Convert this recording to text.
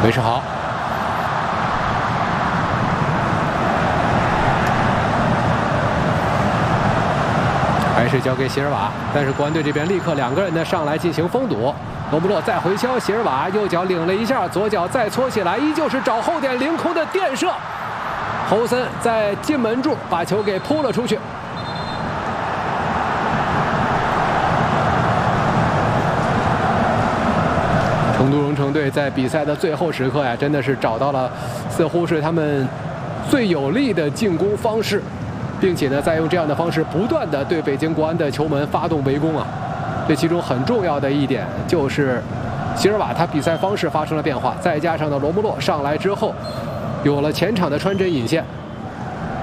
韦世豪。 还是交给席尔瓦，但是国安队这边立刻2个人呢上来进行封堵。罗姆洛再回敲，席尔瓦右脚领了一下，左脚再搓起来，依旧是找后点凌空的垫射。侯森在进门柱把球给扑了出去。成都蓉城队在比赛的最后时刻呀，真的是找到了似乎是他们最有力的进攻方式。 并且呢，再用这样的方式不断的对北京国安的球门发动围攻啊！这其中很重要的一点就是席尔瓦他比赛方式发生了变化，再加上呢罗穆洛上来之后，有了前场的穿针引线，